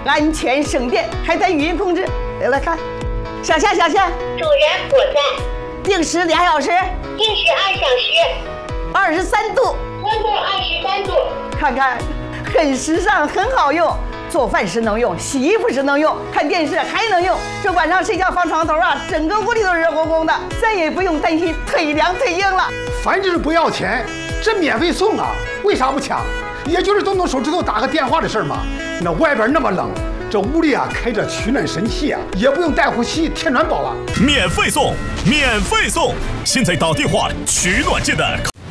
安全省电，还带语音控制。来看，小夏，主人我在。 定时2小时， 定时2小时 ，23度， 温度23度。 看看，很时尚，很好用。做饭时能用，洗衣服时能用，看电视还能用。这晚上睡觉放床头啊，整个屋里都是热烘烘的，再也不用担心腿凉腿硬了。 反正是不要钱，这免费送啊，为啥不抢？也就是动手指头打个电话的事儿嘛。那外边那么冷，这屋里啊开着取暖神器啊，也不用带呼吸贴暖宝了。 免费送，免费送！现在打电话取暖界的。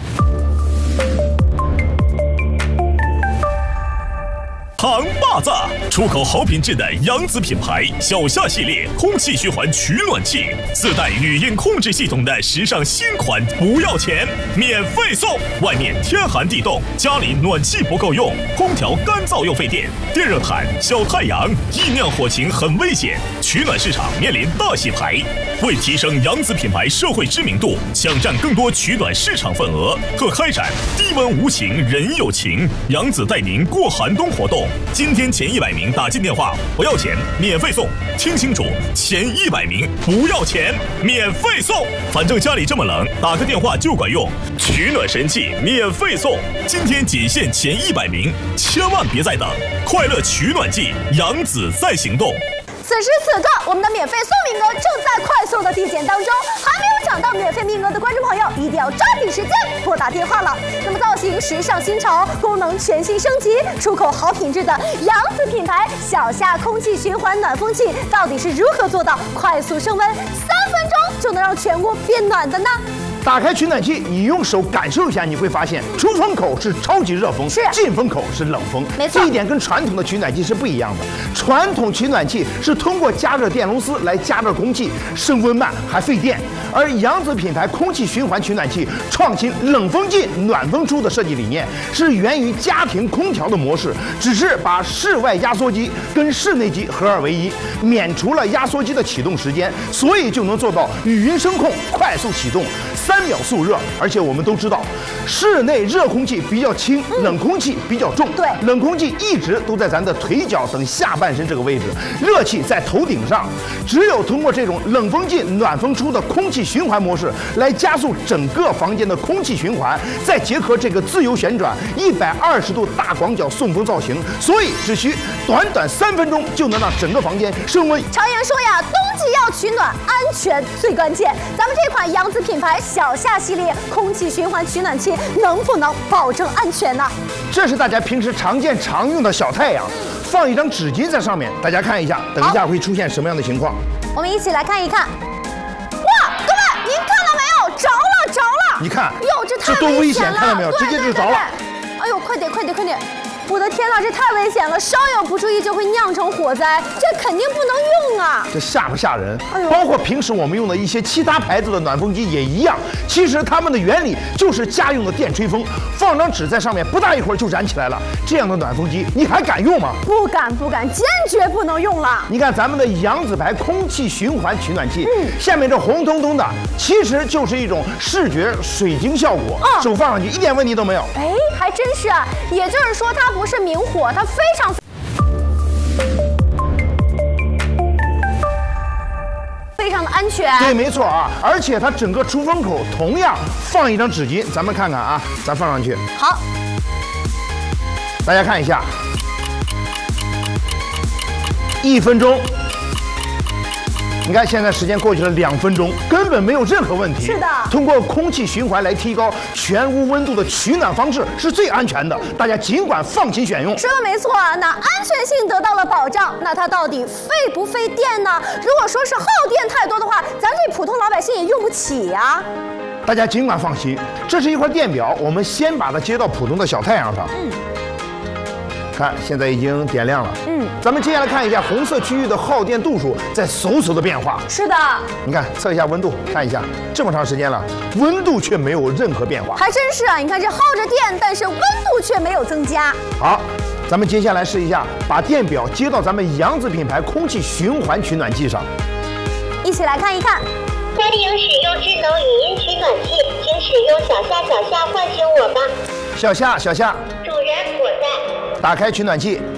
扛把子，出口好品质的扬子品牌小夏系列空气循环取暖器，自带语音控制系统的时尚新款，不要钱，免费送。外面天寒地冻，家里暖气不够用，空调干燥又费电，电热毯、小太阳，易酿火情很危险，取暖市场面临大洗牌。为提升扬子品牌社会知名度，抢占更多取暖市场份额，特开展低温无情人有情，扬子带您过寒冬活动。今天前100名打进电话不要钱，免费送。听清楚，前100名不要钱，免费送。反正家里这么冷，打个电话就管用。取暖神器免费送，今天仅限前100名，千万别再等！快乐取暖季，扬子在行动。 此时此刻，我们的免费送名额正在快速的递减当中，还没有抢到免费名额的观众朋友，一定要抓紧时间拨打电话了。那么造型时尚新潮，功能全新升级，出口好品质的扬子品牌小夏空气循环暖风器，到底是如何做到快速升温，3分钟就能让全屋变暖的呢？ 打开取暖器，你用手感受一下，你会发现出风口是超级热风，进风口是冷风。 没错， 这一点跟传统的取暖器是不一样的。传统取暖器是通过加热电螺丝来加热空气，升温慢还费电。而扬子品牌空气循环取暖器创新冷风进、暖风出的设计理念，是源于家庭空调的模式，只是把室外压缩机跟室内机合二为一，免除了压缩机的启动时间，所以就能做到语音声控快速启动。3秒速热，而且我们都知道，室内热空气比较轻，冷空气比较重。 对， 冷空气一直都在咱的腿脚等下半身这个位置，热气在头顶上。只有通过这种冷风进、暖风出的空气循环模式，来加速整个房间的空气循环，再结合这个自由旋转120度大广角送风造型，所以只需短3分钟就能让整个房间升温。 常言说呀，冬季要取暖，安全最关键。咱们这款扬子品牌小夏系列空气循环取暖器能不能保证安全呢？ 这是大家平时常见常用的小太阳，放一张纸巾在上面，大家看一下，等一下会出现什么样的情况？ 我们一起来看一看。哇，各位，您看到没有？着了！ 你看， 哟，这太多危险， 了， 看到没有？直接就着了。 哎呦，快点！我的天哪，这太危险了！稍有不注意就会酿成火灾，这肯定不能用啊！ 这吓不吓人？ 哎呦， 包括平时我们用的一些其他牌子的暖风机也一样。其实它们的原理就是家用的电吹风，放张纸在上面，不大一会儿就燃起来了。这样的暖风机你还敢用吗？ 不敢，坚决不能用了。 你看咱们的扬子牌空气循环取暖器，下面这红彤彤的，其实就是一种视觉水晶效果，手放上去一点问题都没有。 哎，还真是啊！也就是说，它不是明火，它非常的安全。 对，没错啊！而且它整个出风口同样放一张纸巾，咱们看看啊，咱放上去。 好， 大家看一下，1分钟。你看，现在时间过去了2分钟，根本没有任何问题。 是的， 通过空气循环来提高全屋温度的取暖方式是最安全的，大家尽管放心选用。 说的没错，那安全性得到了保障，那它到底费不费电呢？如果说是耗电太多的话，咱这普通老百姓也用不起呀。 大家尽管放心，这是一块电表，我们先把它接到普通的小太阳上。看，现在已经点亮了。咱们接下来看一下红色区域的耗电度数在嗖的变化。 是的， 你看，测一下温度，看一下，这么长时间了，温度却没有任何变化。 还真是啊！你看这耗着电，但是温度却没有增加。 好，咱们接下来试一下，把电表接到咱们扬子品牌空气循环取暖器上， 一起来看一看。 欢迎使用智能语音取暖器，请使用小夏唤醒我吧。 小夏， 主人我在。 打开取暖器，